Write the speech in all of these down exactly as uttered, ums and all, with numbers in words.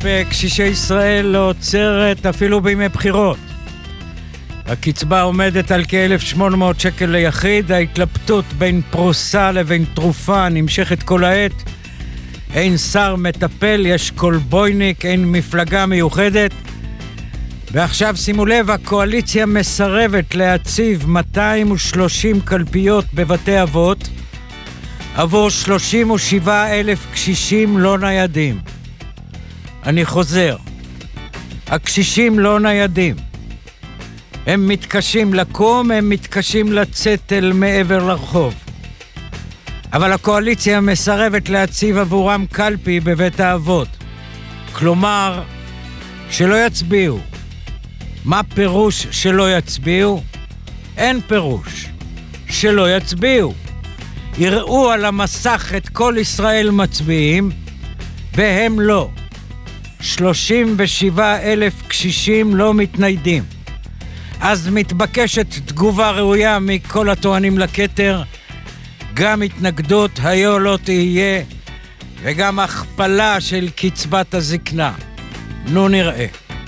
בקשישי ישראל לא עוצרת אפילו בימי בחירות. הקצבה עומדת על כ-אלף ושמונה מאות שקל ליחיד, ההתלבטות בין פרוסה לבין תרופה נמשכת כל העת, אין שר מטפל, יש קולבויניק, אין מפלגה מיוחדת, ועכשיו שימו לב, הקואליציה מסרבת להציב מאתיים ושלושים קלפיות בבתי אבות עבור שלושים ושבעה אלף קשישים לא ניידים. אני חוזר, הקשישים לא ניידים. הם מתקשים לקום, הם מתקשים לצאת אל מעבר לרחוב. אבל הקואליציה מסרבת להציב עבורם קלפי בבית האבות. כלומר, שלא יצביעו. מה פירוש שלא יצביעו? אין פירוש. שלא יצביעו. יראו על המסך את כל ישראל מצביעים, והם לא. שלושים ושבעה אלף קשישים לא מתניידים. אז מתבקשת תגובה ראויה מכל הטוענים לכתר, גם התנגדות היו לא תהיה, וגם הכפלה של קצבת הזקנה. נו נראה.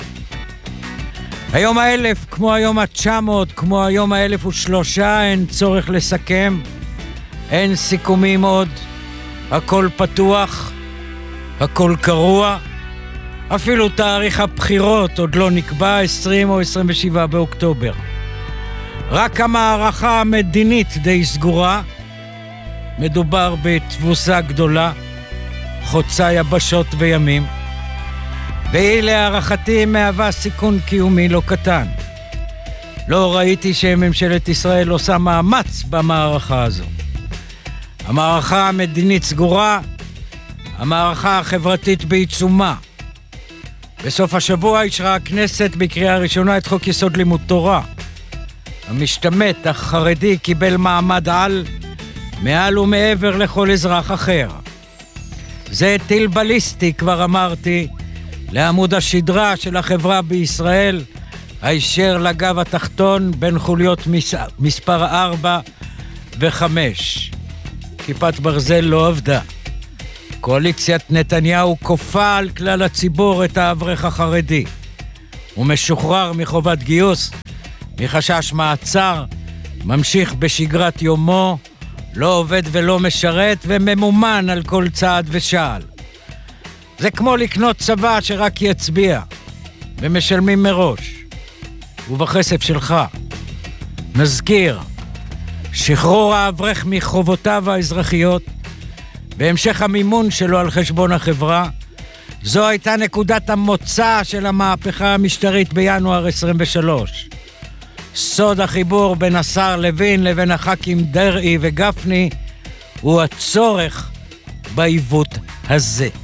היום האלף, כמו היום התשע מאות, כמו היום האלף ושלושה, אין צורך לסכם, אין סיכומים עוד, הכל פתוח, הכל קרוע, אפילו תאריך הבחירות עוד לא נקבע, עשרים או עשרים ושבעה באוקטובר. רק המערכה המדינית די סגורה, מדובר בתבוסה גדולה, חוצה יבשות וימים, והיא להערכתי מהווה סיכון קיומי לא קטן. לא ראיתי שממשלת ישראל עושה מאמץ במערכה הזו. המערכה המדינית סגורה, המערכה החברתית בעיצומה. בסוף השבוע אישרה הכנסת בקריאה ראשונה את חוק יסוד לימוד תורה. המשתמט החרדי קיבל מעמד על, מעל ומעבר לכל אזרח אחר. זה טיל בליסטי, כבר אמרתי, לעמוד השדרה של החברה בישראל, הישר לגב התחתון בין חוליות מס... מספר ארבע וחמש. כיפת ברזל לא עבדה. קואליציית נתניהו כופה על כלל הציבור את האברך החרדי. הוא משוחרר מחובת גיוס, מחשש מעצר, ממשיך בשגרת יומו, לא עובד ולא משרת וממומן על כל צעד ושעל. זה כמו לקנות צבא שרק יצביע, ומשלמים מראש, ובכסף שלך. נזכיר, שחרור האברך מחובותיו האזרחיות, בהמשך המימון שלו על חשבון החברה, זו הייתה נקודת המוצא של המהפכה המשטרית בינואר עשרים ושלוש. סוד החיבור בין השר לוין לבין הח"כים דרעי וגפני הוא הצורך בעיוות הזה.